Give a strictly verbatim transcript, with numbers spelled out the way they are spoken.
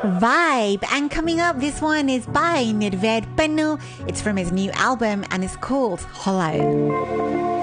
vibe. And coming up, this one is by Nirvad Pennu. It's from his new album and it's called Hollow.